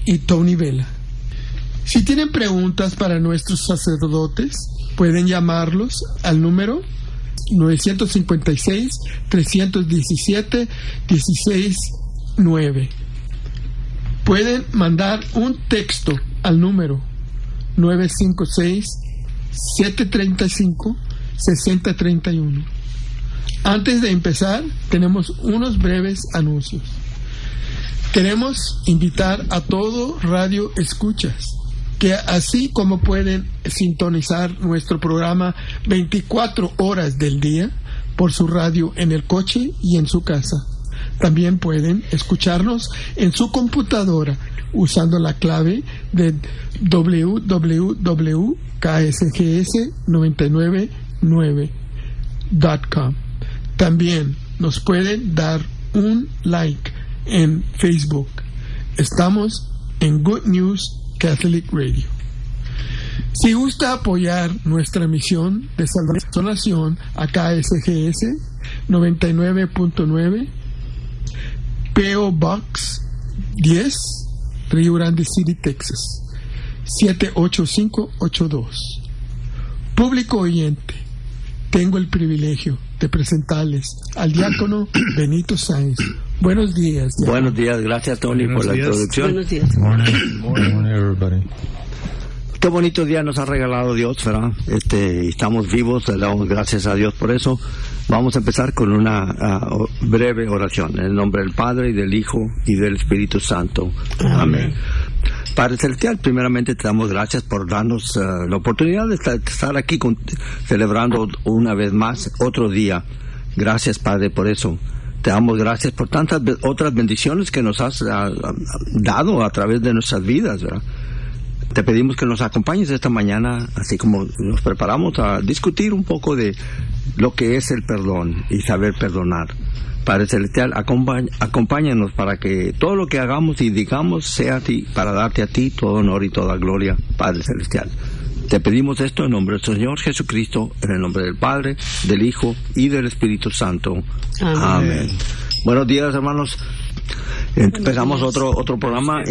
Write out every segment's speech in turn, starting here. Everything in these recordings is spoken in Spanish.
y Tony Vela. Si tienen preguntas para nuestros sacerdotes, pueden llamarlos al número 955-317-16-9. Pueden mandar un texto al número 956-735-6031. Antes de empezar, tenemos unos breves anuncios. Queremos invitar a todo Radio Escuchas que así como pueden sintonizar nuestro programa 24 horas del día por su radio en el coche y en su casa, también pueden escucharnos en su computadora usando la clave de www.ksgs999.com. También nos pueden dar un like en Facebook. Estamos en Good News Catholic Radio. Si gusta apoyar nuestra misión de salvación a KSGS 99.9 P.O. Box 10, Rio Grande City, Texas 78582. Público oyente, tengo el privilegio de presentarles al diácono Benito Sáenz. Buenos días, diácono. Buenos días, gracias Tony por la introducción. Buenos días. Morning, everybody. Qué bonito día nos ha regalado Dios, ¿verdad? Estamos vivos, le damos gracias a Dios por eso. Vamos a empezar con una breve oración. En el nombre del Padre, y del Hijo, y del Espíritu Santo. Amén. Padre Celestial, primeramente te damos gracias por darnos la oportunidad de estar aquí celebrando una vez más otro día. Gracias, Padre, por eso. Te damos gracias por tantas otras bendiciones que nos has dado a través de nuestras vidas, ¿verdad? Te pedimos que nos acompañes esta mañana, así como nos preparamos a discutir un poco de lo que es el perdón y saber perdonar. Padre Celestial, acompáñanos para que todo lo que hagamos y digamos sea a ti, para darte a ti todo honor y toda gloria, Padre Celestial. Te pedimos esto en nombre del Señor Jesucristo, en el nombre del Padre, del Hijo y del Espíritu Santo. Amén. Buenos días, hermanos. Empezamos otro programa.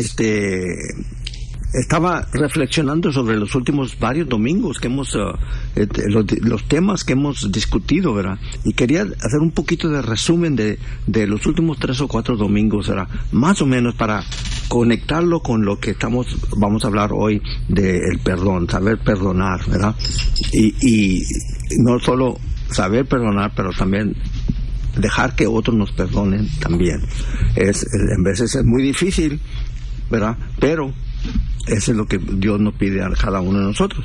Estaba reflexionando sobre los últimos varios domingos que hemos, los temas que hemos discutido, ¿verdad? Y quería hacer un poquito de resumen de los últimos 3 o 4 domingos, ¿verdad? Más o menos para conectarlo con lo que vamos a hablar hoy del perdón, saber perdonar, ¿verdad? Y no solo saber perdonar, pero también dejar que otros nos perdonen también. En veces es muy difícil, ¿verdad? Pero eso es lo que Dios nos pide a cada uno de nosotros.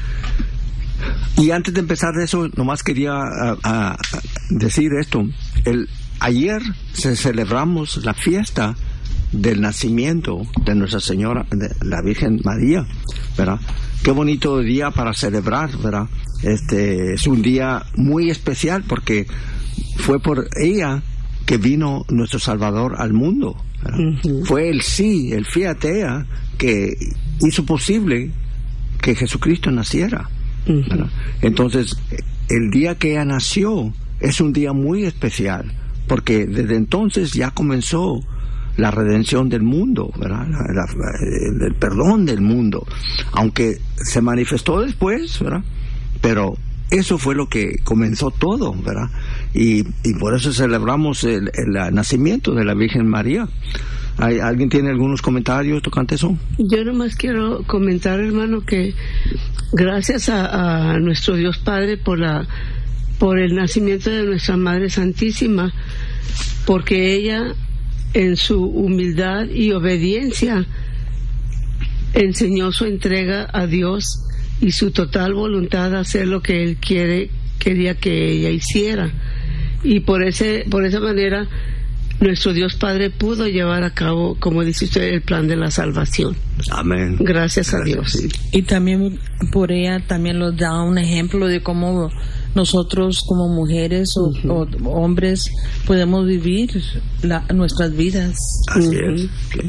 Y antes de empezar eso, nomás quería decir esto. Ayer celebramos la fiesta del nacimiento de Nuestra Señora, de la Virgen María, ¿verdad? Qué bonito día para celebrar, ¿verdad? Es un día muy especial porque fue por ella que vino nuestro Salvador al mundo, ¿verdad? Uh-huh. Fue el fiat ea que hizo posible que Jesucristo naciera, ¿verdad? Entonces, el día que ella nació es un día muy especial, porque desde entonces ya comenzó la redención del mundo, ¿verdad? El perdón del mundo, aunque se manifestó después, ¿verdad? Pero eso fue lo que comenzó todo, ¿verdad? Y por eso celebramos el nacimiento de la Virgen María. ¿Alguien tiene algunos comentarios tocante eso? Yo nomás quiero comentar, hermano, que gracias a nuestro Dios Padre por el nacimiento de nuestra Madre Santísima, porque ella en su humildad y obediencia enseñó su entrega a Dios y su total voluntad de hacer lo que Él quería que ella hiciera, y por esa manera nuestro Dios Padre pudo llevar a cabo, como dice usted, el plan de la salvación. Amén. Gracias a Dios. Sí. Y también por ella también nos da un ejemplo de cómo nosotros como mujeres o hombres podemos vivir nuestras vidas. Así es.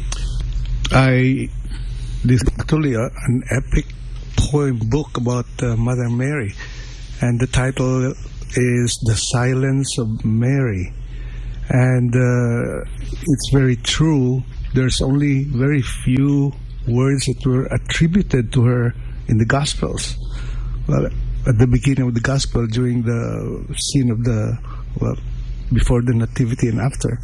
This is actually an epic poem book about Mother Mary, and the title is The Silence of Mary. And it's very true there's only very few words that were attributed to her in the Gospels. Well, at the beginning of the Gospel, during the scene of before the Nativity and after.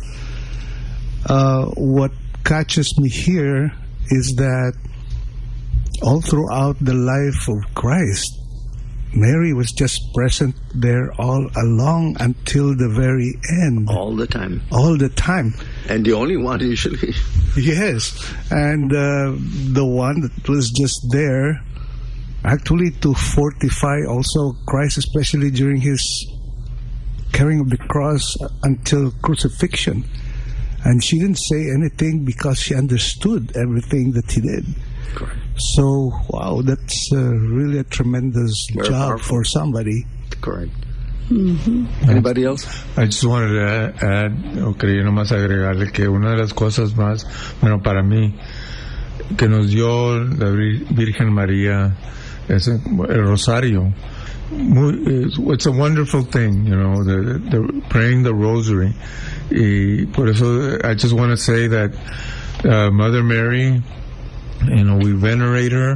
What catches me here is that all throughout the life of Christ, Mary was just present there all along until the very end. All the time. All the time. And the only one usually. Yes. And the one that was just there actually to fortify also Christ, especially during his carrying of the cross until crucifixion. And she didn't say anything because she understood everything that he did. Correct. So, wow, that's really a tremendous Very job powerful. for somebody. Correct. Anybody else? I just wanted to add, o quería nomás agregarle que una de las cosas más, bueno, para mí, que nos dio la Virgen María es el rosario. It's a wonderful thing, you know, the praying the rosary. Y por eso I just want to say that Mother Mary, you know, we venerate her,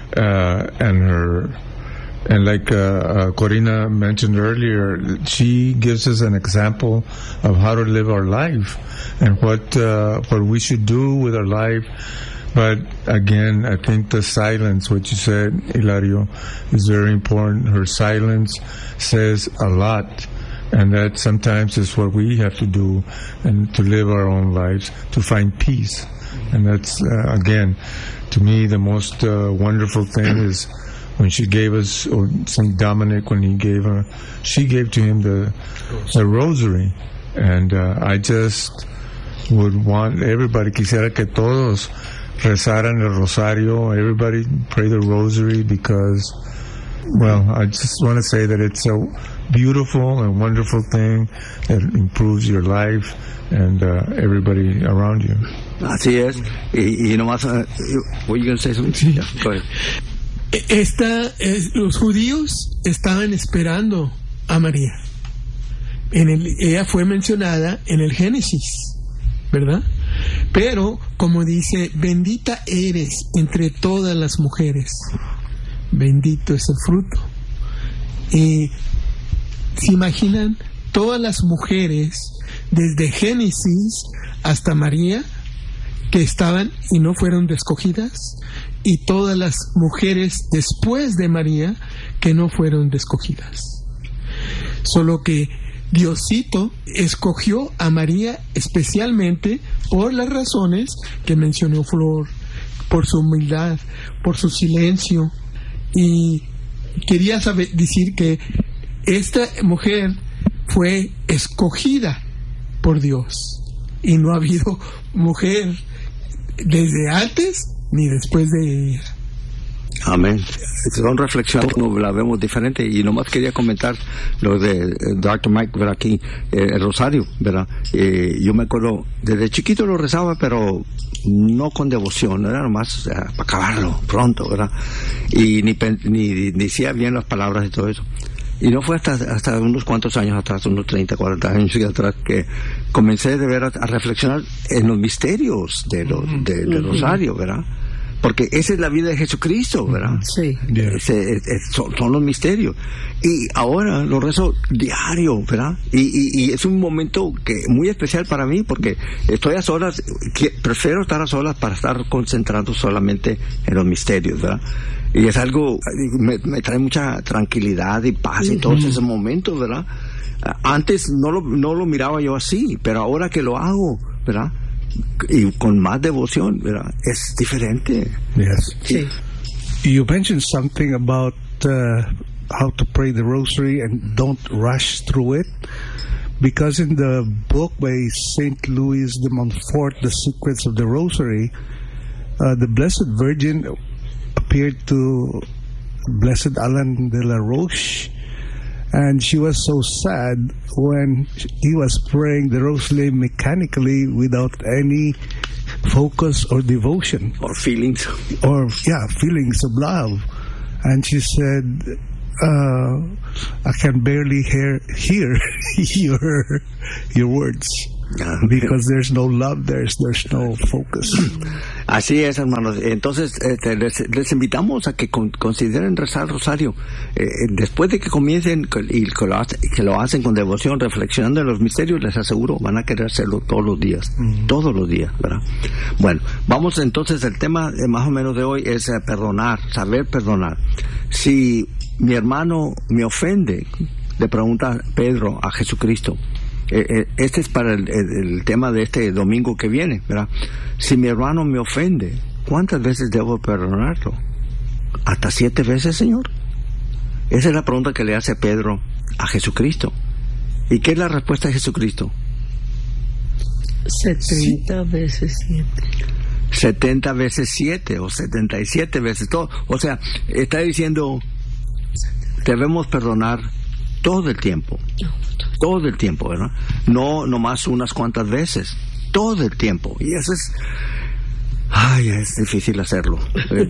and like Corina mentioned earlier, she gives us an example of how to live our life and what we should do with our life. But again, I think the silence, what you said, Hilario, is very important. Her silence says a lot. And that sometimes is what we have to do, and to live our own lives, to find peace. And that's, again, to me, the most wonderful thing is when she gave us, or St. Dominic, when she gave to him the rosary. And I just would want everybody, quisiera que todos rezaran el rosario, everybody pray the rosary, because, well, I just want to say that it's a beautiful and wonderful thing that improves your life and everybody around you. Así es. Y nomás, were you going to say something? Yeah, go ahead. Los judíos estaban esperando a María. Ella fue mencionada en el Génesis, ¿verdad? Pero, como dice, bendita eres entre todas las mujeres. Bendito es el fruto. ¿Se imaginan todas las mujeres, desde Génesis hasta María, que estaban y no fueron escogidas? Y todas las mujeres después de María que no fueron escogidas. Solo que Diosito escogió a María especialmente por las razones que mencionó Flor, por su humildad, por su silencio. Y quería decir que esta mujer fue escogida por Dios, y no ha habido mujer desde antes ni después de ella. Amén. Son reflexiones que la vemos diferente, y nomás quería comentar lo de Dr. Mike, ¿verdad? Aquí, el rosario, ¿verdad? Yo me acuerdo, desde chiquito lo rezaba, pero no con devoción, era nomás para acabarlo pronto, ¿verdad? Y ni decía bien las palabras y todo eso. Y no fue hasta unos cuantos años atrás, unos 30, 40 años atrás, que comencé de ver a reflexionar en los misterios del rosario, ¿verdad? Porque esa es la vida de Jesucristo, ¿verdad? Sí. Son los misterios. Y ahora lo rezo diario, ¿verdad? Y es un momento muy especial para mí, porque estoy a solas, prefiero estar a solas para estar concentrado solamente en los misterios, ¿verdad? Y es algo, me trae mucha tranquilidad y paz en todos esos momentos, ¿verdad? Antes no lo miraba yo así, pero ahora que lo hago, ¿verdad? Y con más devoción, ¿verdad? Es diferente. Yes. Sí. You mentioned something about how to pray the rosary and don't rush through it, because in the book by St. Louis de Montfort, The Secrets of the Rosary, the Blessed Virgin appeared to Blessed Alan de la Roche, and she was so sad when he was praying the rosary mechanically without any focus or devotion. Or feelings. Feelings of love. And she said, I can barely hear your words. Because there's no love, there's no focus. Así es, hermanos. Entonces, les invitamos a que consideren rezar el rosario. Después de que comiencen y que lo hacen con devoción, reflexionando en los misterios, les aseguro, van a querer hacerlo todos los días. Todos los días, ¿verdad? Bueno, vamos entonces, el tema más o menos de hoy es perdonar, saber perdonar. Si mi hermano me ofende, le pregunta Pedro a Jesucristo. Este es para el tema de este domingo que viene, ¿verdad? Si mi hermano me ofende, ¿cuántas veces debo perdonarlo? ¿Hasta 7 veces, Señor? Esa es la pregunta que le hace Pedro a Jesucristo. ¿Y qué es la respuesta de Jesucristo? 70 veces 7. 70 veces 7 o 77 veces todo. O sea, está diciendo, debemos perdonar todo el tiempo. Todo el tiempo, ¿verdad? No nomás unas cuantas veces. Todo el tiempo. Y eso es... Ay, es difícil hacerlo.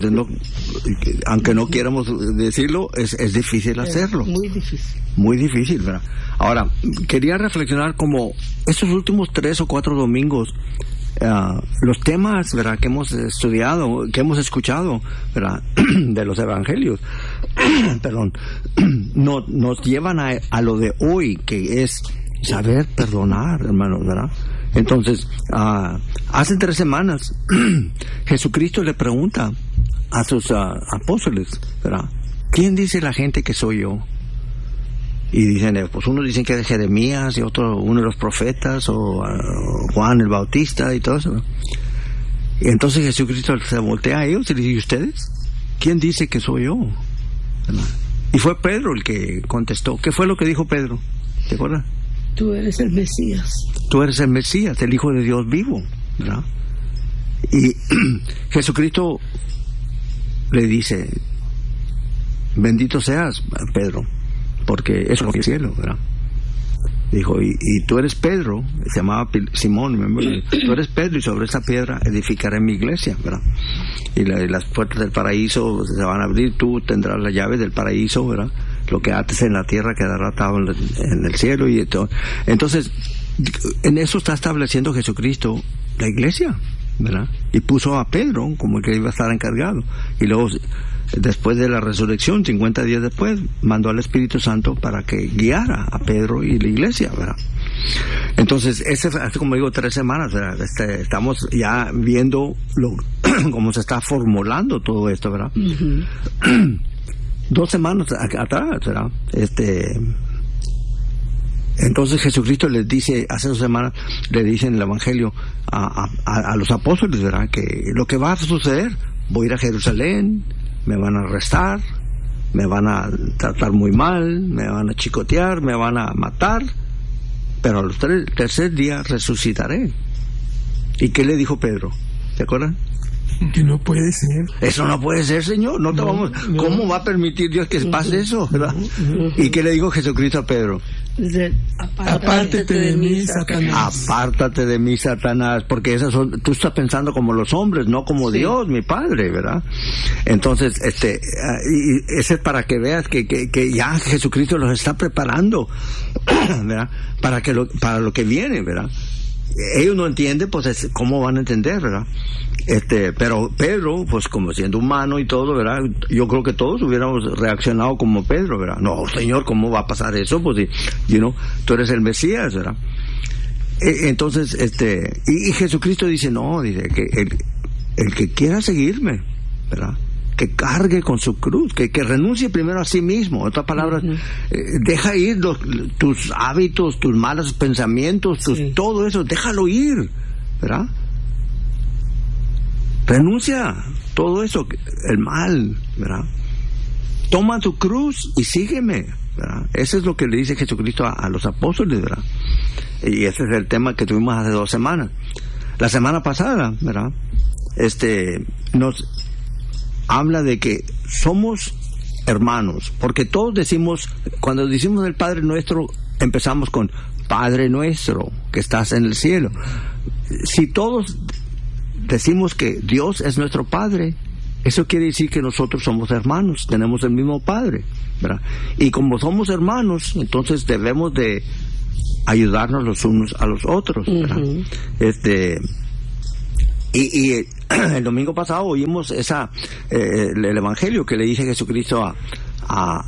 Aunque no quieramos decirlo, es difícil hacerlo. Muy difícil. Muy difícil, ¿verdad? Ahora, quería reflexionar como estos últimos 3 o 4 domingos, los temas, ¿verdad?, que hemos estudiado, que hemos escuchado, ¿verdad?, de los evangelios, perdón, nos llevan a lo de hoy, que es saber perdonar, hermanos, ¿verdad? Entonces, hace 3 semanas, Jesucristo le pregunta a sus apóstoles, ¿verdad?, ¿quién dice la gente que soy yo? Y dicen, pues unos dicen que es Jeremías y uno de los profetas, o Juan el Bautista y todo eso, ¿no? Y entonces Jesucristo se voltea a ellos y le dice, ¿y ustedes? ¿Quién dice que soy yo? ¿Verdad? Y fue Pedro el que contestó. ¿Qué fue lo que dijo Pedro? ¿Te acuerdas? Tú eres el Mesías. Tú eres el Mesías, el Hijo de Dios vivo, ¿verdad? Y Jesucristo le dice, bendito seas, Pedro, porque eso es el cielo, ¿verdad? Dijo, y tú eres Pedro, se llamaba Simón, tú eres Pedro, y sobre esa piedra edificaré mi iglesia, ¿verdad? Y las puertas del paraíso se van a abrir, tú tendrás la llave del paraíso, ¿verdad? Lo que ates en la tierra quedará atado en el cielo, y todo. Entonces, en eso está estableciendo Jesucristo la iglesia, ¿verdad? Y puso a Pedro como el que iba a estar encargado, y luego, después de la resurrección, 50 días después, mandó al Espíritu Santo para que guiara a Pedro y la iglesia, ¿verdad? Entonces, hace como digo 3 semanas, ¿verdad? Estamos ya viendo cómo se está formulando todo esto, ¿verdad? 2 semanas atrás, ¿verdad? Entonces Jesucristo les dice, hace 2 semanas, le dice en el Evangelio a los apóstoles, ¿verdad?, que lo que va a suceder, voy a ir a Jerusalén, me van a arrestar, me van a tratar muy mal, me van a chicotear, me van a matar, pero al tercer día resucitaré. ¿Y qué le dijo Pedro? ¿Se acuerdan? Que no puede ser. Eso no puede ser, Señor. No. ¿Cómo va a permitir Dios que pase eso, verdad? ¿Y qué le dijo Jesucristo a Pedro? Apártate de mí, Satanás. Apártate de mí, Satanás, porque tú estás pensando como los hombres, no como Dios, mi Padre, ¿verdad? Entonces, y ese es para que veas que ya Jesucristo los está preparando, ¿verdad? Para lo que viene, ¿verdad? Ellos no entienden, pues, ¿cómo van a entender, verdad? Pero Pedro, pues, como siendo humano y todo, ¿verdad? Yo creo que todos hubiéramos reaccionado como Pedro, ¿verdad? No, Señor, ¿cómo va a pasar eso? Pues, tú eres el Mesías, ¿verdad? Entonces, y Jesucristo dice, no, dice, que el que quiera seguirme, ¿verdad?, que cargue con su cruz, que renuncie primero a sí mismo. En otras palabras, deja ir tus hábitos, tus malos pensamientos, todo eso, déjalo ir, ¿verdad? Renuncia todo eso, el mal, ¿verdad? Toma tu cruz y sígueme, ¿verdad? Eso es lo que le dice Jesucristo a los apóstoles, ¿verdad? Y ese es el tema que tuvimos hace 2 semanas. La semana pasada, ¿verdad?, nos habla de que somos hermanos, porque todos decimos, cuando decimos el Padre Nuestro, empezamos con Padre Nuestro, que estás en el cielo. Si todos decimos que Dios es nuestro Padre, eso quiere decir que nosotros somos hermanos, tenemos el mismo Padre, ¿verdad? Y como somos hermanos, entonces debemos de ayudarnos los unos a los otros, ¿verdad? Y el domingo pasado oímos el evangelio que le dice Jesucristo a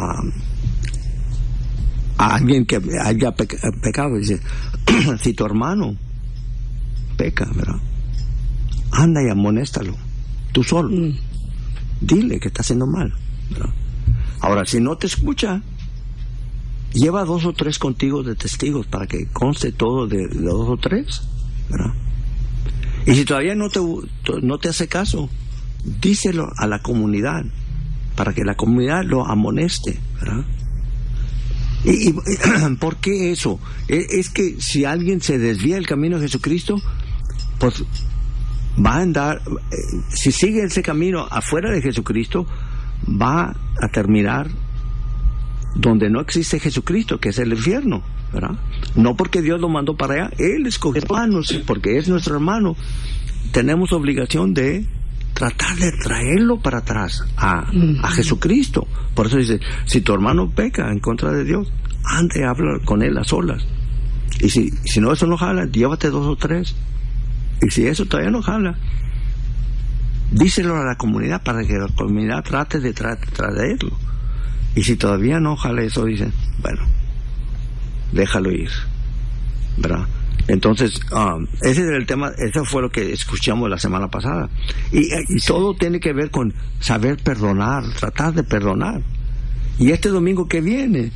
alguien que haya pecado. Dice, si tu hermano peca, ¿verdad?, anda y amonéstalo tú solo. Dile que está haciendo mal, ¿verdad? Ahora, si no te escucha, lleva 2 o 3 contigo de testigos para que conste todo de 2 o 3, ¿verdad? Y si todavía no te hace caso, díselo a la comunidad para que la comunidad lo amoneste, ¿verdad? ¿Y por qué eso? Es que si alguien se desvía del camino de Jesucristo, pues va a andar, si sigue ese camino afuera de Jesucristo, va a terminar donde no existe Jesucristo, que es el infierno, ¿verdad? No porque Dios lo mandó para allá, Él escogió hermanos, porque es nuestro hermano. Tenemos obligación de tratar de traerlo para atrás a Jesucristo. Por eso dice, si tu hermano peca en contra de Dios, anda y habla con él a solas. Y si no, eso no jala, llévate 2 o 3. Y si eso todavía no jala, díselo a la comunidad para que la comunidad trate de traerlo. Y si todavía no jala eso, dice, bueno, déjalo ir, ¿verdad? Entonces, ese es el tema, eso fue lo que escuchamos la semana pasada. Y todo tiene que ver con saber perdonar, tratar de perdonar. Y este domingo que viene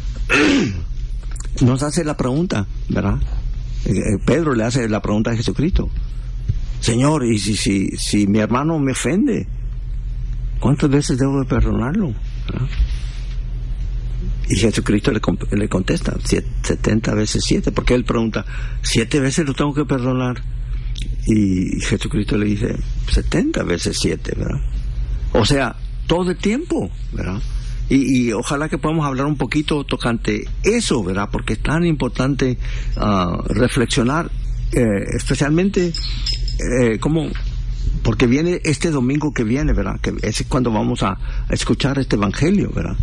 nos hace la pregunta, ¿verdad? Pedro le hace la pregunta a Jesucristo: Señor, y si mi hermano me ofende, ¿cuántas veces debo de perdonarlo? ¿Verdad? Y Jesucristo le contesta 70 veces 7, porque él pregunta, 7 veces lo tengo que perdonar, y Jesucristo le dice 70 veces 7, ¿verdad? O sea, todo el tiempo, ¿verdad? Y ojalá que podamos hablar un poquito tocante eso, ¿verdad? Porque es tan importante reflexionar, especialmente porque viene este domingo que viene, ¿verdad? Que es cuando vamos a escuchar este evangelio, ¿verdad?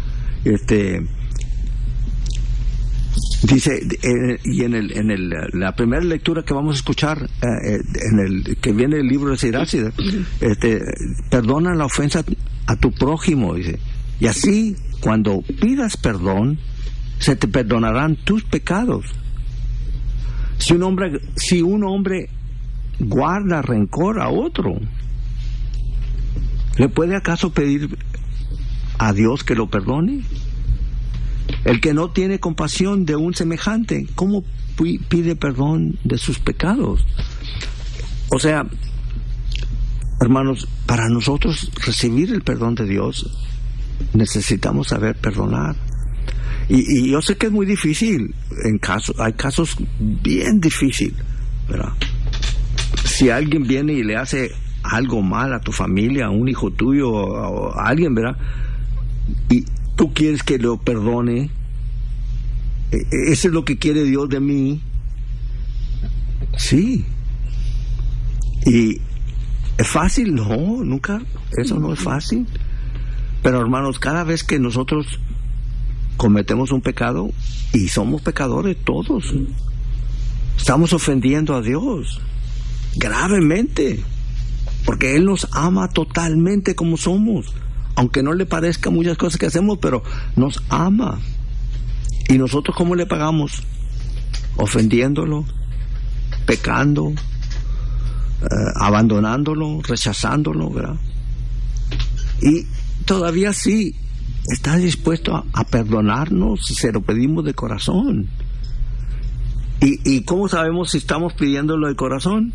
Dice, y en la primera lectura que vamos a escuchar, que viene el libro de Siracida, perdona la ofensa a tu prójimo, dice, y así cuando pidas perdón, se te perdonarán tus pecados. Si un hombre guarda rencor a otro, ¿le puede acaso pedir a Dios que lo perdone? El que no tiene compasión de un semejante, ¿cómo pide perdón de sus pecados? O sea, hermanos, para nosotros recibir el perdón de Dios, necesitamos saber perdonar. Y yo sé que es muy difícil, hay casos bien difíciles, ¿verdad? Si alguien viene y le hace algo mal a tu familia, a un hijo tuyo, o a alguien, ¿verdad? Y tú quieres que lo perdone, eso es lo que quiere Dios de mí. Sí. ¿Y es fácil? No, nunca, eso no es fácil. Pero hermanos, cada vez que nosotros cometemos un pecado, y somos pecadores todos, estamos ofendiendo a Dios gravemente, porque Él nos ama totalmente como somos, aunque no le parezca muchas cosas que hacemos, pero nos ama. ¿Y nosotros cómo le pagamos? Ofendiéndolo, pecando, abandonándolo, rechazándolo, ¿verdad? Y todavía sí está dispuesto a perdonarnos si se lo pedimos de corazón. ¿Y cómo sabemos si estamos pidiéndolo de corazón?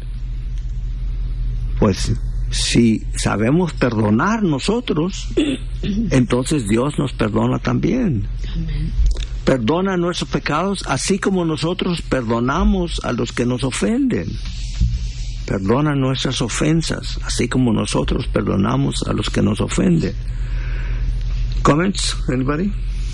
Pues si sabemos perdonar nosotros, entonces Dios nos perdona también. Amén. Perdona nuestros pecados así como nosotros perdonamos a los que nos ofenden. Perdona nuestras ofensas así como nosotros perdonamos a los que nos ofenden. Comments? Anybody?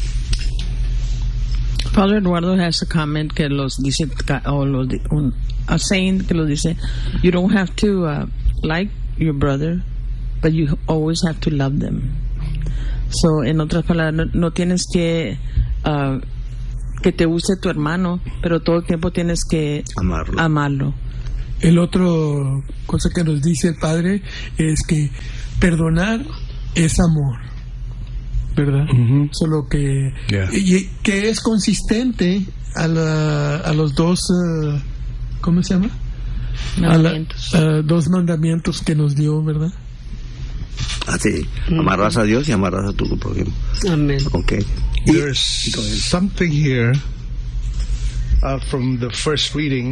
Father Eduardo has a comment que los dice, a saying que los dice, you don't have to like your brother, but you always have to love them. So, en otras palabras, no tienes que que te guste tu hermano, pero todo el tiempo tienes que amarlo. El otro cosa que nos dice el Padre es que perdonar es amor, ¿verdad? Solo que y que es consistente a los dos ¿cómo se llama? Mandamientos. Dos mandamientos que nos dio, ¿verdad? Así, amarás a Dios y amarás a tu prójimo. Amén. Okay. There's something here from the first reading.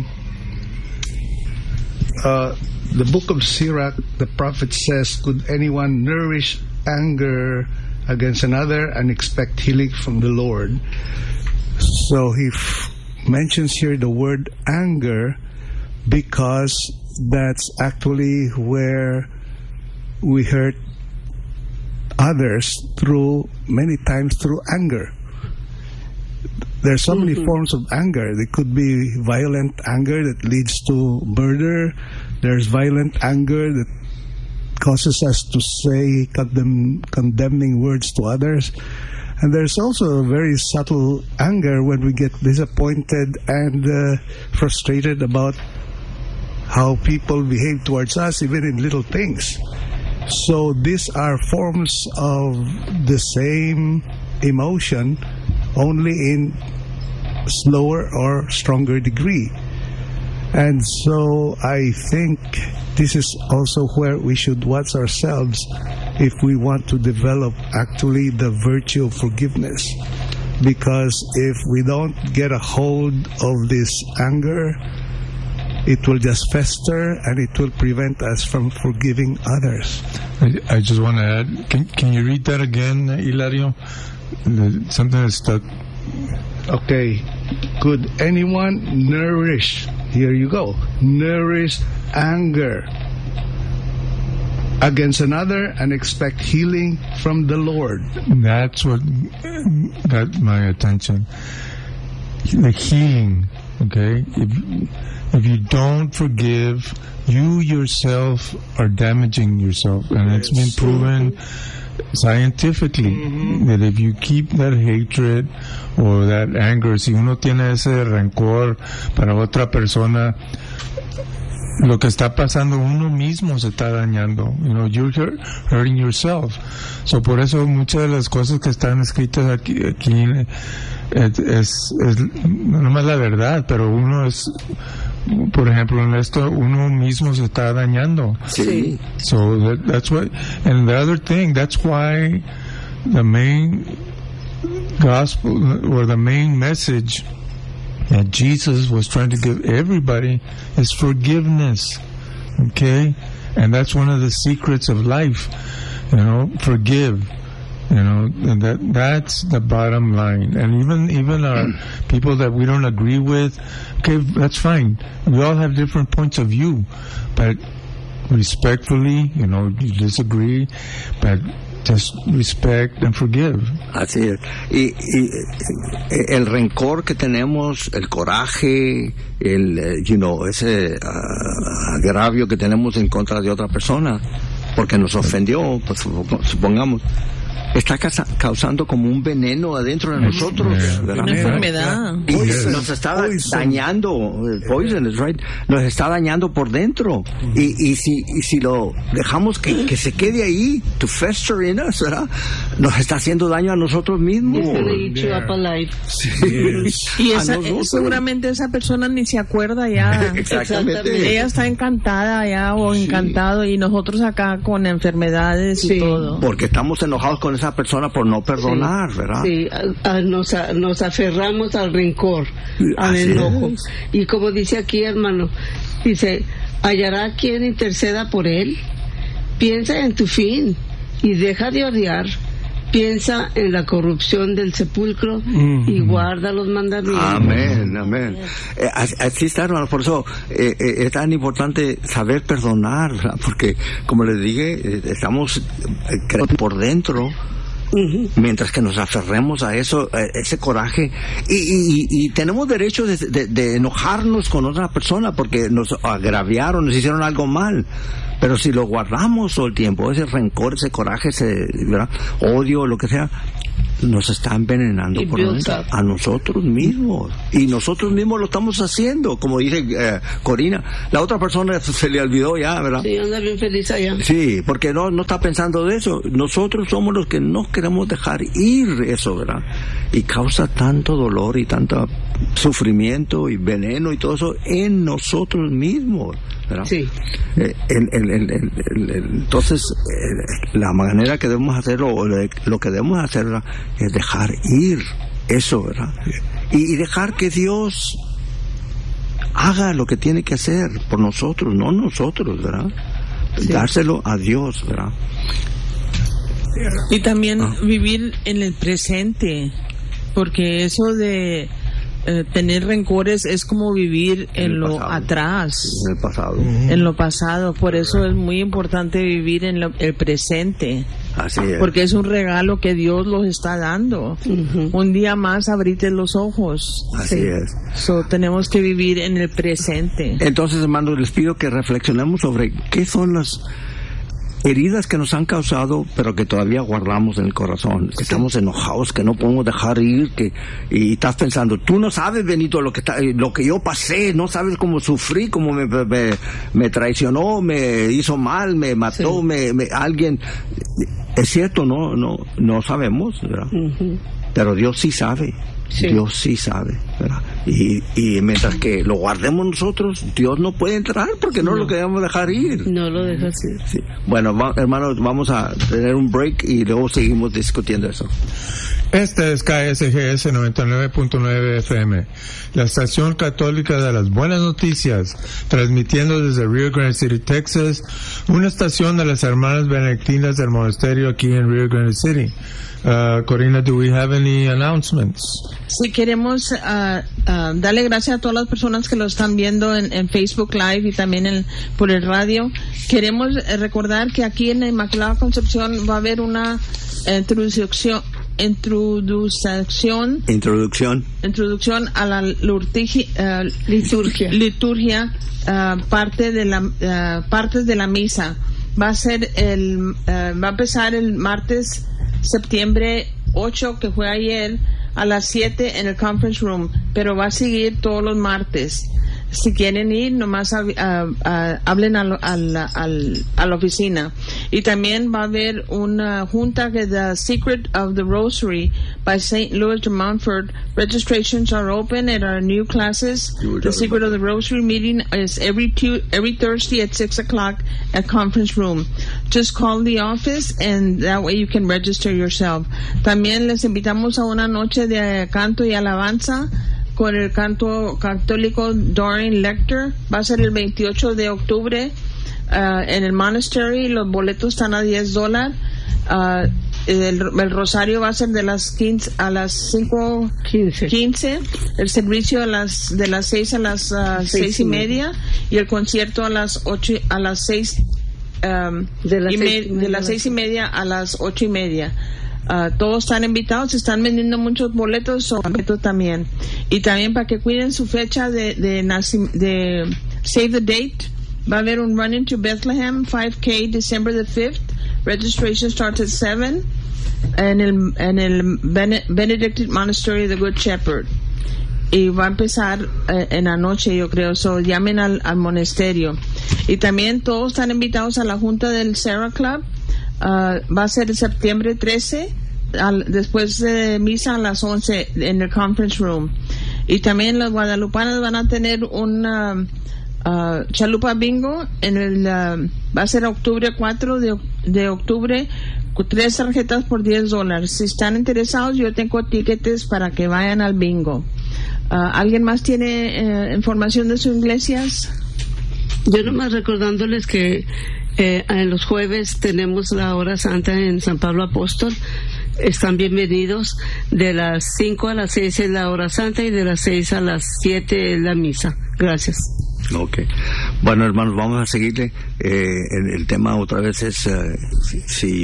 The book of Sirach, the prophet says, could anyone nourish anger against another and expect healing from the Lord? So he mentions here the word anger because that's actually where we hurt others many times through anger. There's so many forms of anger. There could be violent anger that leads to murder. There's violent anger that causes us to say condemning words to others. And there's also a very subtle anger when we get disappointed and frustrated about how people behave towards us, even in little things. So these are forms of the same emotion, only in slower or stronger degree. And so I think this is also where we should watch ourselves if we want to develop actually the virtue of forgiveness. Because if we don't get a hold of this anger, it will just fester and it will prevent us from forgiving others. I just want to add, can you read that again, Hilario? Something is stuck. Okay. Could anyone nourish, here you go, nourish anger against another and expect healing from the Lord? That's what got my attention. The healing, okay? If you don't forgive, you yourself are damaging yourself. And it's been proven scientifically that if you keep that hatred or that anger, si uno tiene ese rencor para otra persona, lo que está pasando, uno mismo se está dañando. You know, you're hurting yourself. So por eso muchas de las cosas que están escritas aquí es no más la verdad, pero uno es, por ejemplo, en esto uno mismo se está dañando. Sí. So that's why, and the other thing, that's why the main gospel or the main message that Jesus was trying to give everybody is forgiveness. Okay? And that's one of the secrets of life. You know, forgive. You know, and that's the bottom line. And even our people that we don't agree with, okay, that's fine. We all have different points of view, but respectfully, you know, you disagree, but just respect and forgive. Así es. Y el rencor que tenemos, el coraje, ese agravio que tenemos en contra de otra persona, porque nos ofendió, pues supongamos, está causando como un veneno adentro de nosotros, ¿verdad? Una enfermedad. Y nos está dañando, poison, right? Nos está dañando por dentro. Y si lo dejamos que se quede ahí, to fester in us, ¿verdad? Nos está haciendo daño a nosotros mismos. Y seguramente esa persona ni se acuerda ya. Exactamente. Ella está encantada ya o encantado, y nosotros acá con enfermedades y todo. Porque estamos enojados con esa persona por no perdonar, ¿verdad? Sí, nos aferramos al rencor, al enojo. Y como dice aquí, hermano, dice, hallará quien interceda por él. Piensa en tu fin y deja de odiar. Piensa en la corrupción del sepulcro y guarda los mandamientos. Amén, amén. Así está, hermano. Por eso es tan importante saber perdonar, ¿verdad? Porque, como les dije, estamos por dentro. Mientras que nos aferremos a eso, ese coraje, y tenemos derecho de enojarnos con otra persona porque nos agraviaron, nos hicieron algo mal. Pero si lo guardamos todo el tiempo, ese rencor, ese coraje, ese, ¿verdad?, odio, lo que sea, nos está envenenando por dentro, a nosotros mismos, y nosotros mismos lo estamos haciendo, como dice Corina. La otra persona se le olvidó ya, ¿verdad? Sí, anda bien feliz allá. Sí, porque no está pensando de eso. Nosotros somos los que no queremos dejar ir eso, ¿verdad? Y causa tanto dolor y tanto sufrimiento y veneno y todo eso en nosotros mismos, ¿verdad? Sí. Entonces, la manera que debemos hacerlo, o lo que debemos hacer, ¿verdad?, es dejar ir eso, ¿verdad? Y dejar que Dios haga lo que tiene que hacer por nosotros, no nosotros, ¿verdad? Sí. Dárselo a Dios, ¿verdad? Y también vivir en el presente, porque eso de tener rencores es como vivir en lo pasado, atrás, en el pasado, en lo pasado. Por eso es muy importante vivir en el presente. Así es. Porque es un regalo que Dios los está dando. Un día más abrite los ojos. Así es. Tenemos que vivir en el presente. Entonces, hermanos, les pido que reflexionemos sobre qué son las heridas que nos han causado, pero que todavía guardamos en el corazón, que estamos enojados, que no podemos dejar ir, y estás pensando, tú no sabes, Benito, lo que yo pasé, no sabes cómo sufrí, cómo me traicionó, me hizo mal, me mató, alguien. Es cierto, no sabemos, ¿verdad? Pero Dios sí sabe. Sí. Dios sí sabe, ¿verdad? Y mientras que lo guardemos nosotros, Dios no puede entrar porque no lo queremos dejar ir. No lo dejas ir. Sí. Bueno, hermanos, vamos a tener un break y luego seguimos discutiendo eso. Este es KSGS 99.9 FM, la estación católica de las buenas noticias, transmitiendo desde Rio Grande City, Texas, una estación de las hermanas benedictinas del monasterio aquí en Rio Grande City. Corina, do we have any announcements? Sí, queremos darle gracias a todas las personas que lo están viendo en Facebook Live y también por el radio. Queremos recordar que aquí en la Inmaculada Concepción va a haber una introducción a la liturgia, partes de la misa. Va a empezar el martes septiembre 8, que fue ayer, a las 7 en el conference room, pero va a seguir todos los martes. Si quieren ir, nomás hablen a la oficina. Y también va a haber una junta que The Secret of the Rosary by St. Louis de Montfort. Registrations are open at our new classes. The Secret of the Rosary meeting is every Thursday at 6 o'clock at conference room. Just call the office and that way you can register yourself. También les invitamos a una noche de canto y alabanza con el canto católico Doreen Lecter. Va a ser el 28 de octubre en el monastery. Los boletos están a $10. El rosario va a ser de las 15 a las 5:15. El servicio de las 6 a las 6:30 y el concierto a las 8 a las 6 de las 6:30 a las 8:30. Todos están invitados, se están vendiendo muchos boletos también. Y también para que cuiden su fecha de Save the Date, va a haber un Run into Bethlehem 5K December the 5th. Registration starts at 7 en el Benedictine Monastery of the Good Shepherd. Y va a empezar en la noche, yo creo. Llamen al monasterio. Y también todos están invitados a la junta del Sarah Club. Va a ser septiembre 13, después de misa a las 11 en el conference room. Y también los guadalupanos van a tener una chalupa bingo va a ser octubre 4 de octubre, 3 tarjetas por $10. Si están interesados, yo tengo tickets para que vayan al bingo. ¿Alguien más tiene información de sus iglesias? Yo nomás recordándoles que en los jueves tenemos la hora santa en San Pablo Apóstol. Están bienvenidos. De las 5 a las 6 es la hora santa y de las 6 a las 7 es la misa. Gracias. Ok. Bueno, hermanos, vamos a seguirle. El tema otra vez es si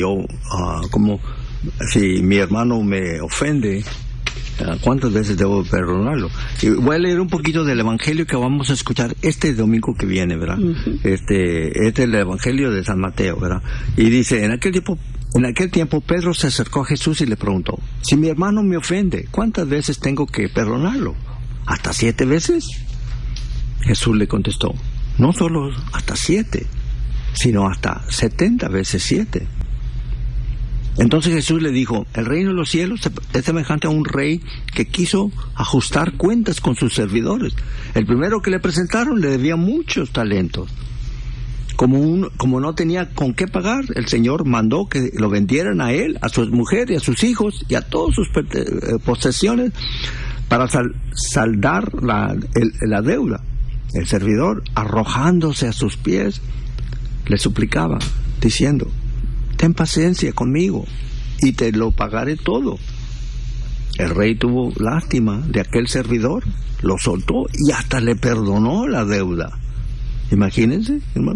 mi hermano me ofende, ¿cuántas veces debo perdonarlo? Y voy a leer un poquito del evangelio que vamos a escuchar este domingo que viene, ¿verdad? Este es el evangelio de San Mateo, ¿verdad? Y dice, en aquel tiempo En aquel tiempo Pedro se acercó a Jesús y le preguntó: si mi hermano me ofende, ¿cuántas veces tengo que perdonarlo? ¿Hasta 7 veces? Jesús le contestó: no solo hasta 7, sino hasta 70 veces 7. Entonces Jesús le dijo: el reino de los cielos es semejante a un rey que quiso ajustar cuentas con sus servidores. El primero que le presentaron le debía muchos talentos. Como no tenía con qué pagar, el Señor mandó que lo vendieran a él, a su mujer y a sus hijos y a todas sus posesiones para saldar la deuda. El servidor, arrojándose a sus pies, le suplicaba, diciendo: ten paciencia conmigo y te lo pagaré todo. El rey tuvo lástima de aquel servidor, lo soltó y hasta le perdonó la deuda. Imagínense, hermano.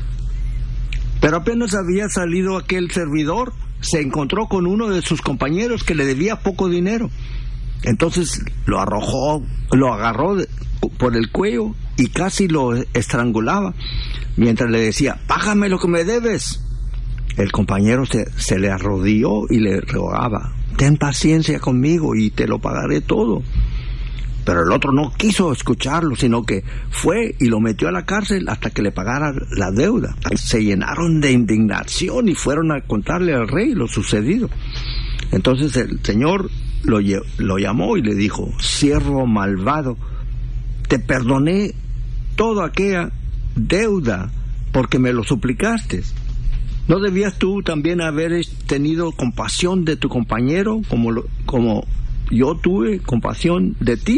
Pero apenas había salido aquel servidor, se encontró con uno de sus compañeros que le debía poco dinero. Entonces lo agarró por el cuello y casi lo estrangulaba, mientras le decía: págame lo que me debes. El compañero se le arrodilló y le rogaba: ten paciencia conmigo y te lo pagaré todo. Pero el otro no quiso escucharlo, sino que fue y lo metió a la cárcel hasta que le pagara la deuda. Se llenaron de indignación y fueron a contarle al rey lo sucedido. Entonces el Señor lo llamó y le dijo: siervo malvado, te perdoné toda aquella deuda porque me lo suplicaste. ¿No debías tú también haber tenido compasión de tu compañero como yo tuve compasión de ti?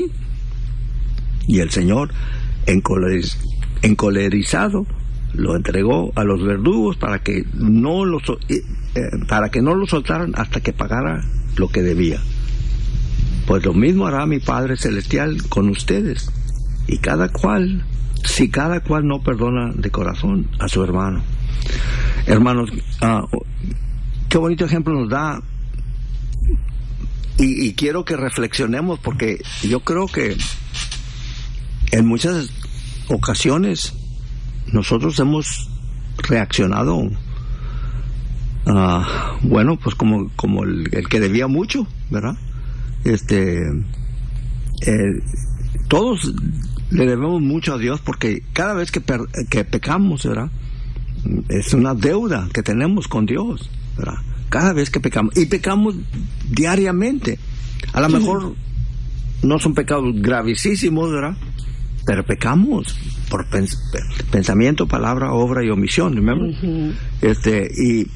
Y el Señor, encolerizado, lo entregó a los verdugos para que no lo soltaran hasta que pagara lo que debía. Pues lo mismo hará mi Padre Celestial con ustedes, y si cada cual no perdona de corazón a su hermano. Hermanos, qué bonito ejemplo nos da. Y quiero que reflexionemos, porque yo creo que en muchas ocasiones nosotros hemos reaccionado, bueno, pues como el que debía mucho, ¿verdad? Todos le debemos mucho a Dios, porque cada vez que pecamos, ¿verdad?, es una deuda que tenemos con Dios, ¿verdad? Cada vez que pecamos, y pecamos diariamente. A lo mejor no son pecados gravísimos, ¿verdad?, pero pecamos por pensamiento, palabra, obra y omisión, remember? Y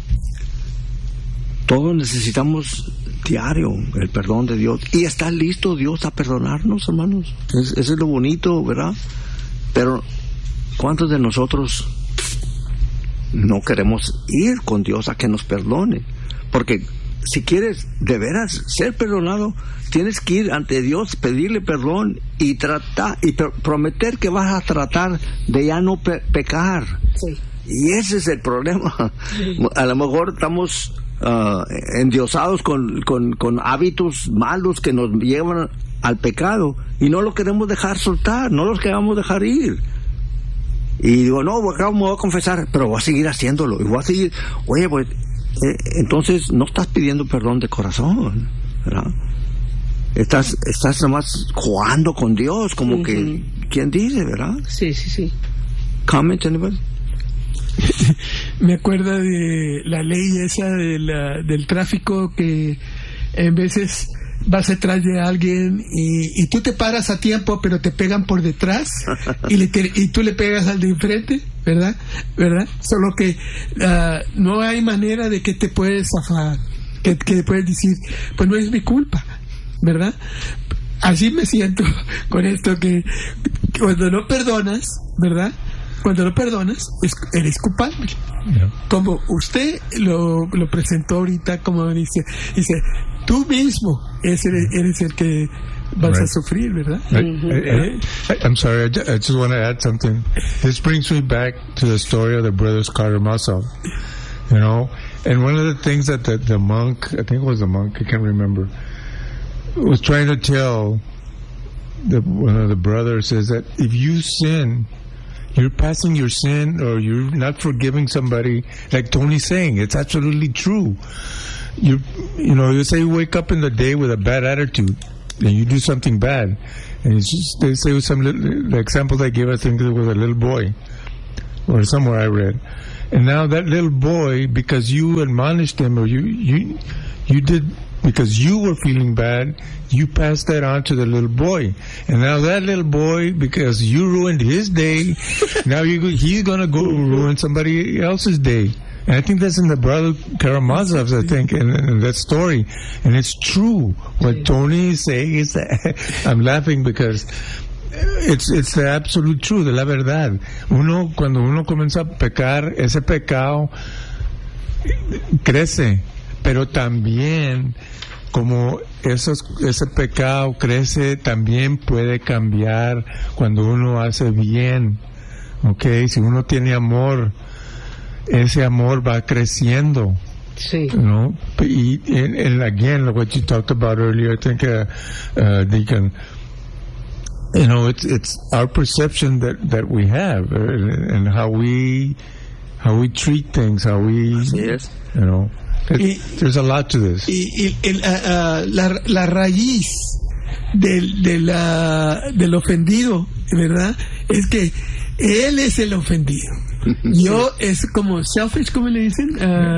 todos necesitamos diario el perdón de Dios, y está listo Dios a perdonarnos, hermanos. Eso es lo bonito, ¿verdad? Pero ¿cuántos de nosotros no queremos ir con Dios a que nos perdone? Porque si quieres de veras ser perdonado, tienes que ir ante Dios, pedirle perdón y prometer que vas a tratar de ya no pecar. Sí. Y ese es el problema. Sí. A lo mejor estamos endiosados con hábitos malos que nos llevan al pecado, y no lo queremos dejar soltar, no los queremos dejar ir. Y digo: no, acá me voy a confesar, pero voy a seguir haciéndolo, y voy a seguir. Oye, pues entonces no estás pidiendo perdón de corazón, ¿verdad? Estás nomás jugando con Dios, como que, ¿quién dice, verdad? Sí. Comment, anybody? Me acuerdo de la ley esa del tráfico, que en veces vas detrás de alguien y tú te paras a tiempo, pero te pegan por detrás y tú le pegas al de enfrente, ¿verdad? Solo que no hay manera de que te puedes zafar, que puedes decir: pues no es mi culpa, ¿verdad? Así me siento con esto, que cuando no perdonas, ¿verdad?, cuando lo perdonas, eres culpable. Yeah. Como usted lo presentó ahorita, como dice, tú mismo eres el que vas a sufrir, ¿verdad? I'm sorry, I just want to add something. This brings me back to the story of the brothers Karamazov, you know, and one of the things that the monk, I think it was the monk, I can't remember, was trying to tell one of the brothers is that if you sin, you're passing your sin, or you're not forgiving somebody. Like Tony's saying, it's absolutely true. You say you wake up in the day with a bad attitude, and you do something bad, and it's just, they say the example they gave, I think it was a little boy, or somewhere I read, and now that little boy, because you admonished him, or you did, because you were feeling bad, you passed that on to the little boy. And now that little boy, because you ruined his day, now he's going to go ruin somebody else's day. And I think that's in the Brother Karamazov's, I think, in that story. And it's true. What Tony is saying is that I'm laughing because it's the absolute truth, la verdad. Cuando uno comienza a pecar, ese pecado crece. Pero también, como ese pecado crece, también puede cambiar cuando uno hace bien. Okay, si uno tiene amor, ese amor va creciendo. Sí. And again, what you talked about earlier, I think, Deacon, it's our perception that we have, and how we treat things, how we, there's a lot to this. Y la raíz del ofendido, ¿verdad? Es que él es el ofendido. Yo es como selfish, ¿cómo le dicen?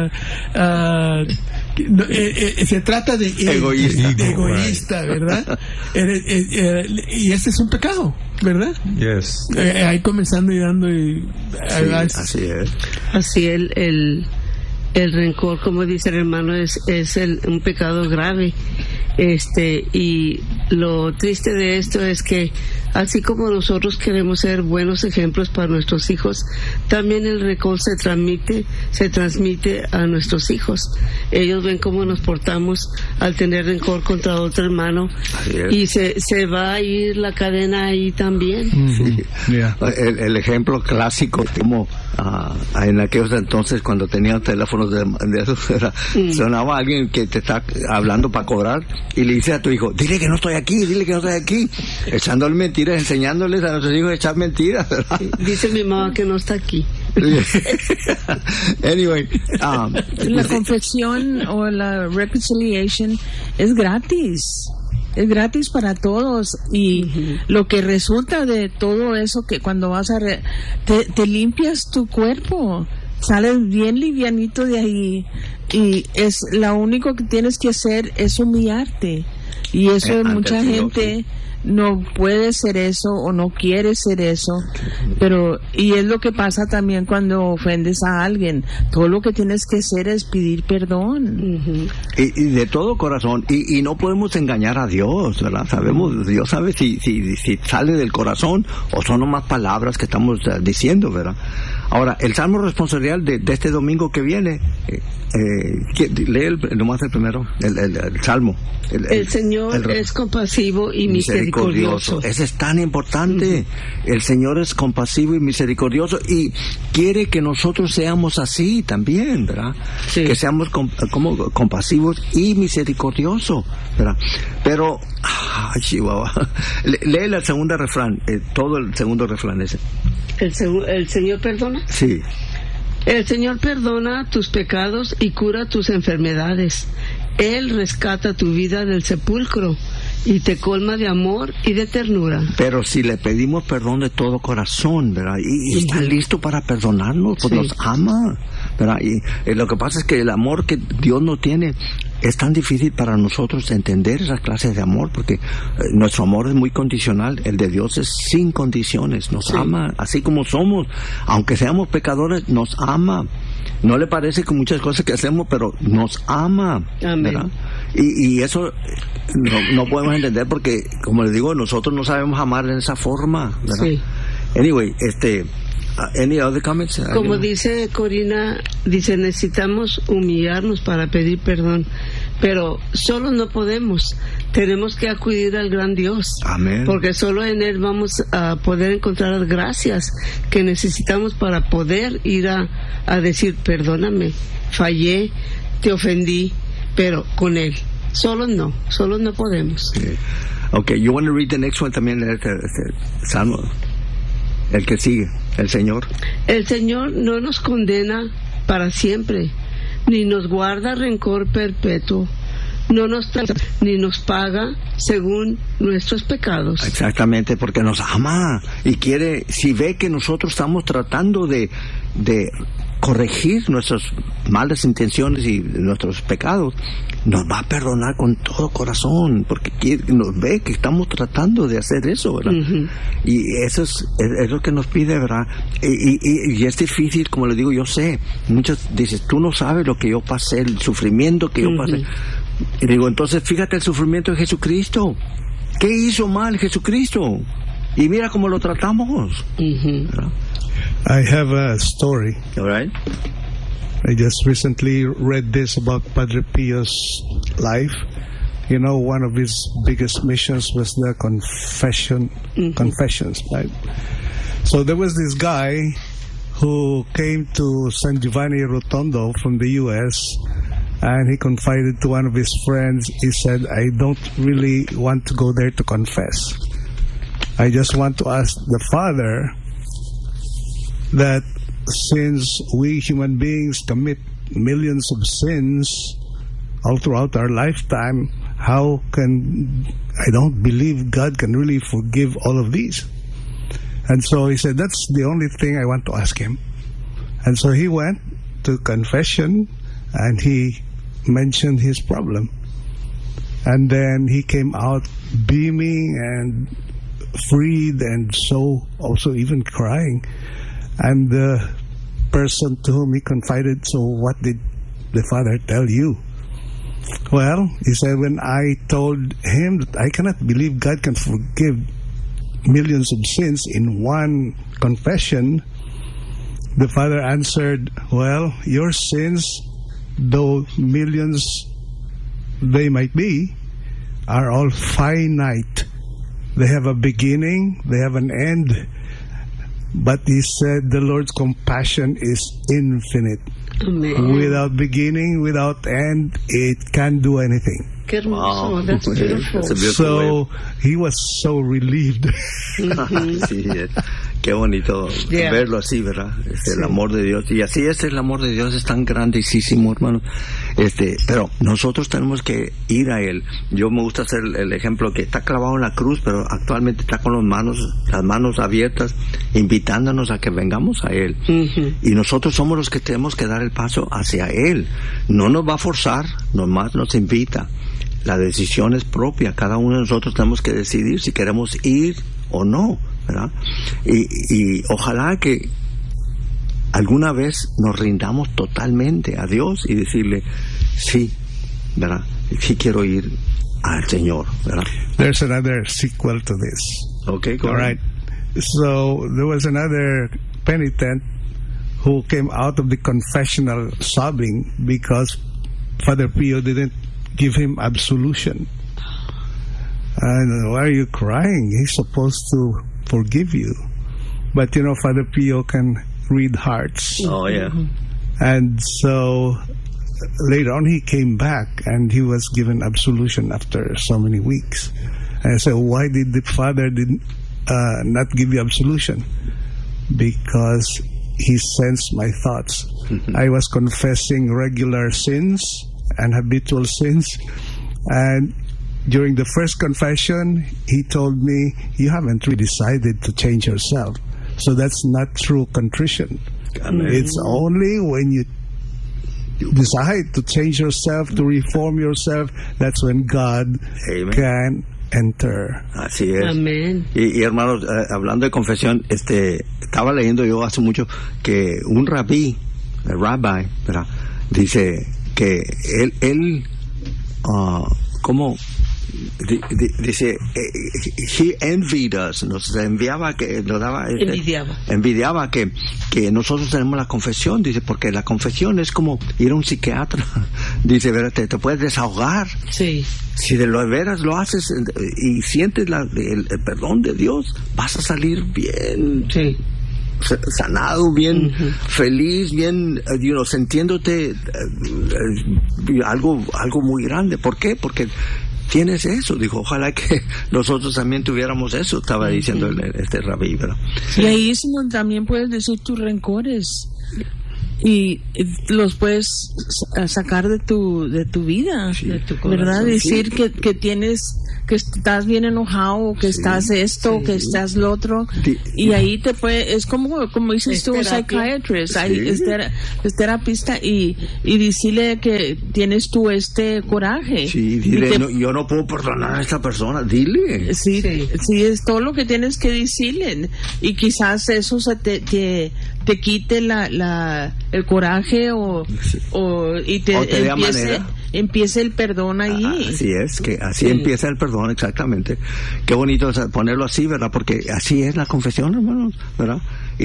Se trata de egoísta, ¿verdad? Y ese es un pecado, ¿verdad? Yes. Ahí comenzando y dando así es. Así el rencor, como dice el hermano, es un pecado grave. Y lo triste de esto es que así como nosotros queremos ser buenos ejemplos para nuestros hijos, también el rencor se transmite a nuestros hijos. Ellos ven cómo nos portamos al tener rencor contra otro hermano, y se va a ir la cadena ahí también. Sí. Yeah. El ejemplo clásico, como en aquellos entonces, cuando tenían teléfonos de esos, sonaba alguien que te está hablando para cobrar, y le dice a tu hijo, dile que no estoy aquí, echándole mentiras, enseñándoles a nuestros hijos a echar mentiras, ¿verdad? Dice mi mamá que no está aquí. Anyway, la confesión o la reconciliation es gratis. Es gratis para todos, y lo que resulta de todo eso, que cuando vas te limpias tu cuerpo, sales bien livianito de ahí, y es lo único que tienes que hacer es humillarte, y eso mucha gente no puede ser eso o no quiere ser eso, y es lo que pasa también cuando ofendes a alguien. Todo lo que tienes que hacer es pedir perdón, y de todo corazón, y no podemos engañar a Dios, ¿verdad? Dios sabe si sale del corazón o son nomás palabras que estamos diciendo, ¿verdad? Ahora, el salmo responsorial de este domingo que viene, lee nomás el primero, el salmo. El Señor es compasivo y misericordioso. Ese es tan importante. El Señor es compasivo y misericordioso, y quiere que nosotros seamos así también, ¿verdad? Sí. Que seamos como compasivos y misericordiosos, ¿verdad? Pero, Chihuahua, lee el segundo refrán, todo el segundo refrán ese. ¿El Señor perdona? Sí. El Señor perdona tus pecados y cura tus enfermedades. Él rescata tu vida del sepulcro y te colma de amor y de ternura. Pero si le pedimos perdón de todo corazón, ¿verdad? Y está listo para perdonarnos, pues nos ama, ¿verdad? Y lo que pasa es que el amor que Dios nos tiene es tan difícil para nosotros entender esa clase de amor, porque nuestro amor es muy condicional. El de Dios es sin condiciones, nos ama así como somos, aunque seamos pecadores, nos ama. No le parece con muchas cosas que hacemos, pero nos ama. Amén. ¿Verdad? Y eso no podemos entender, porque, como les digo, nosotros no sabemos amar en esa forma, ¿verdad? Sí. Anyway, any other comments? Como dice Corina, necesitamos humillarnos para pedir perdón, pero solo no podemos. Tenemos que acudir al gran Dios. Amén. Porque solo en Él vamos a poder encontrar las gracias que necesitamos para poder ir a decir, perdóname, fallé, te ofendí, pero con Él. Solo no podemos. Okay, you want to read the next one también, Salmo, el que sigue. el Señor? El Señor no nos condena para siempre, ni nos guarda rencor perpetuo, no nos trata, ni nos paga según nuestros pecados. Exactamente, porque nos ama y quiere, si ve que nosotros estamos tratando de corregir nuestras malas intenciones y nuestros pecados, nos va a perdonar con todo corazón, porque nos ve que estamos tratando de hacer eso, ¿verdad? Uh-huh. Y eso es lo que nos pide, ¿verdad? Y es difícil, como le digo, yo sé, muchas dices, tú no sabes lo que yo pasé, el sufrimiento que yo pasé. Y digo, entonces fíjate el sufrimiento de Jesucristo. ¿Qué hizo mal Jesucristo? Y mira cómo lo tratamos. Uh-huh. I have a story. All right. I just recently read this about Padre Pio's life. You know, one of his biggest missions was the confessions, right? So there was this guy who came to San Giovanni Rotondo from the U.S., and he confided to one of his friends. He said, I don't really want to go there to confess. I just want to ask the Father that since we human beings commit millions of sins all throughout our lifetime, how can, I don't believe God can really forgive all of these. And so he said, that's the only thing I want to ask him. And so he went to confession and he mentioned his problem. And then he came out beaming and freed and so also even crying. And the person to whom he confided, so what did the Father tell you? Well, he said, when I told him that I cannot believe God can forgive millions of sins in one confession, the Father answered, well, your sins, though millions they might be, are all finite. They have a beginning, they have an end. But he said the Lord's compassion is infinite. Amen. Without beginning, without end, it can't do anything. Wow. That's beautiful. That's a beautiful So way. he was so relieved. Sí, qué bonito verlo así, ¿verdad? El amor de Dios. Y así es, el amor de Dios es tan grandísimo, hermano. Pero nosotros tenemos que ir a Él. Yo me gusta hacer el ejemplo que está clavado en la cruz, pero actualmente está con las manos abiertas, invitándonos a que vengamos a Él. Uh-huh. Y nosotros somos los que tenemos que dar el paso hacia Él. No nos va a forzar, nomás nos invita. La decisión es propia. Cada uno de nosotros tenemos que decidir si queremos ir o no, ¿verdad? Y ojalá que alguna vez nos rindamos totalmente a Dios y decirle, sí, ¿verdad? Sí quiero ir al Señor, ¿verdad? There's another sequel to this. Okay, go All right. So there was another penitent who came out of the confessional sobbing because Father Pio didn't give him absolution. And why are you crying? He's supposed to forgive you. But you know, Father Pio can read hearts. Oh, yeah. And so later on he came back and he was given absolution after so many weeks. And I said, why did the Father not give you absolution? Because he sensed my thoughts. I was confessing regular sins and habitual sins, and during the first confession he told me, you haven't really decided to change yourself, so that's not true contrition. Amen. It's only when you decide to change yourself, to reform yourself, that's when God Amen. Can enter. Así es. Amén. Y hermanos, hablando de confesión, estaba leyendo yo hace mucho que un rabbi, ¿verdad? Dice que él ¿cómo? Dice, he envied us, nos enviaba que nos daba envidiaba que nosotros tenemos la confesión, dice, porque la confesión es como ir a un psiquiatra, dice, ¿verdad? Te puedes desahogar. Sí. Si de lo veras lo haces y sientes el perdón de Dios, vas a salir bien. Sí. Sanado, bien feliz, bien, sintiéndote algo muy grande. ¿Por qué? Porque tienes eso. Dijo, ojalá que nosotros también tuviéramos eso, estaba diciendo este rabí, ¿verdad? Y ahí también puedes decir tus rencores y los puedes sacar de tu vida, de tu corazón, ¿verdad? sí. Decir que tienes, que estás bien enojado, que estás esto, que estás lo otro, y ahí te puede, es como dices tú, psychiatrist, es terapista, y decirle que tienes tú coraje. Sí, dile, yo no puedo perdonar a esta persona, dile. Sí, es todo lo que tienes que decirle, y quizás eso te quite el coraje y te empiece el perdón ahí. Así es, que así empieza el perdón, exactamente. Qué bonito ponerlo así, ¿verdad? Porque así es la confesión, hermanos, ¿verdad?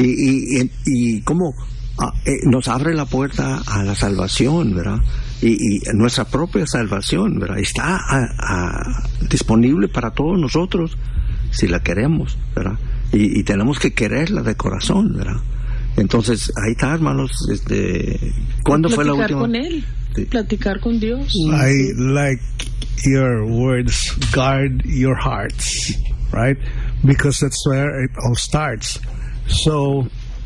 Y cómo nos abre la puerta a la salvación, ¿verdad? Y nuestra propia salvación, ¿verdad? Está disponible para todos nosotros si la queremos, ¿verdad? Y tenemos que quererla de corazón, ¿verdad? Entonces, ahí está, hermanos. ¿Cuándo fue la última? Con él, platicar con Dios. I like your words, guard your hearts, right? Because that's where it all starts. So,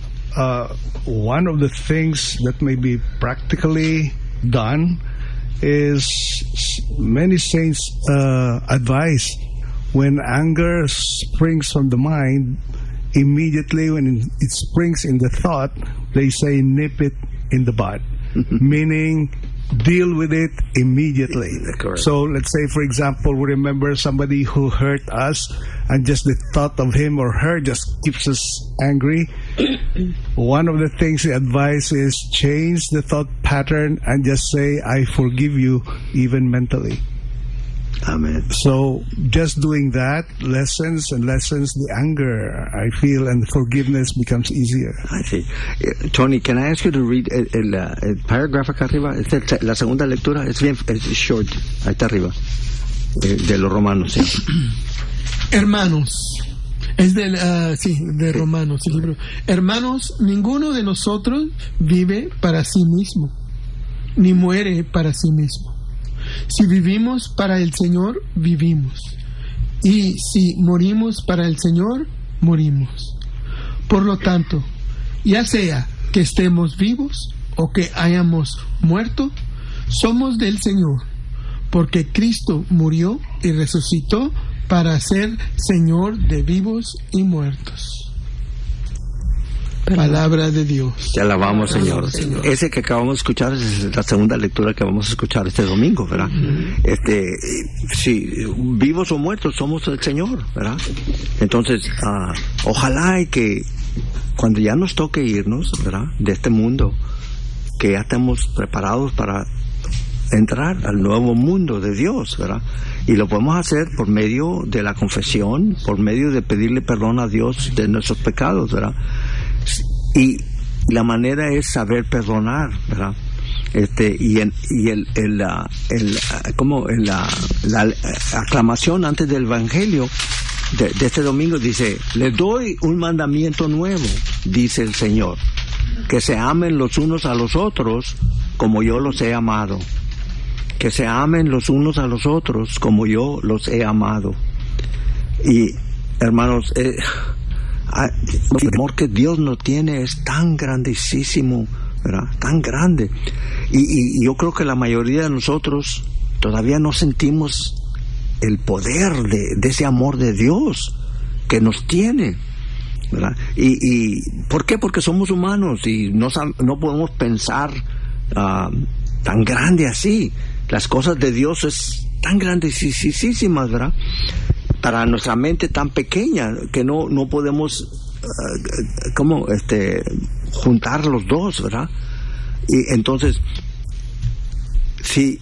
one of the things that may be practically done is many saints advise when anger springs from the mind, immediately when it springs in the thought, they say nip it in the bud, meaning deal with it immediately. Correct. So let's say, for example, we remember somebody who hurt us, and just the thought of him or her just keeps us angry. One of the things they advise is change the thought pattern and just say, I forgive you, even mentally. Amen. So just doing that lessens the anger, I feel, and forgiveness becomes easier. I see. Tony, can I ask you to read el paragraph acá arriba? La segunda lectura es short. Ahí está arriba. De los Romanos, sí. Hermanos, es de Romanos el libro. Hermanos, ninguno de nosotros vive para sí mismo, ni muere para sí mismo. Si vivimos para el Señor, vivimos. Y si morimos para el Señor, morimos. Por lo tanto, ya sea que estemos vivos o que hayamos muerto, somos del Señor, porque Cristo murió y resucitó para ser Señor de vivos y muertos. Palabra de Dios. Te alabamos, Señor. Ese que acabamos de escuchar es la segunda lectura que vamos a escuchar este domingo, ¿verdad? Si vivos o muertos somos el Señor, ¿verdad? Entonces, ojalá y que cuando ya nos toque irnos, ¿verdad?, de este mundo, que ya estemos preparados para entrar al nuevo mundo de Dios, ¿verdad? Y lo podemos hacer por medio de la confesión, por medio de pedirle perdón a Dios de nuestros pecados, ¿verdad? Y la manera es saber perdonar, ¿verdad? La aclamación antes del Evangelio de este domingo dice: les doy un mandamiento nuevo, dice el Señor, que se amen los unos a los otros como yo los he amado. Que se amen los unos a los otros como yo los he amado. Y, hermanos, el amor que Dios nos tiene es tan grandísimo, ¿verdad? Tan grande. Y yo creo que la mayoría de nosotros todavía no sentimos el poder de ese amor de Dios que nos tiene, ¿verdad? Y ¿por qué? Porque somos humanos y no podemos pensar tan grande así. Las cosas de Dios es tan grandísimas, ¿verdad? Para nuestra mente tan pequeña que no podemos juntar los dos, ¿verdad? Y entonces, si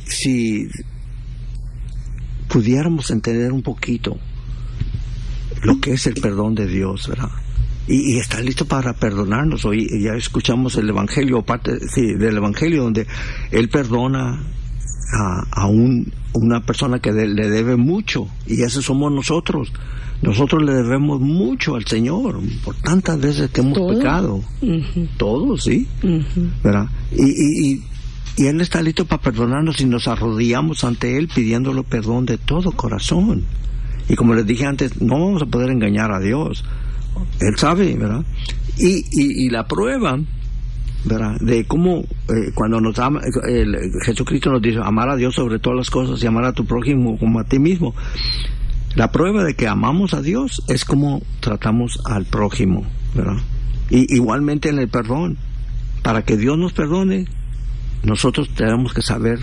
pudiéramos entender un poquito lo que es el perdón de Dios, ¿verdad? Y está listo para perdonarnos. Hoy ya escuchamos el Evangelio, parte del Evangelio, donde Él perdona a una persona que le debe mucho, y ese somos nosotros. Nosotros le debemos mucho al Señor por tantas veces que hemos pecado. Todos, sí, ¿verdad? Y Y Él está listo para perdonarnos si nos arrodillamos ante Él pidiéndole perdón de todo corazón. Y como les dije antes, no vamos a poder engañar a Dios. Él sabe, ¿verdad? Y la prueba, ¿verdad?, de cómo cuando nos ama, Jesucristo nos dice amar a Dios sobre todas las cosas y amar a tu prójimo como a ti mismo. La prueba de que amamos a Dios es como tratamos al prójimo, ¿verdad? Y igualmente en el perdón. Para que Dios nos perdone, nosotros tenemos que saber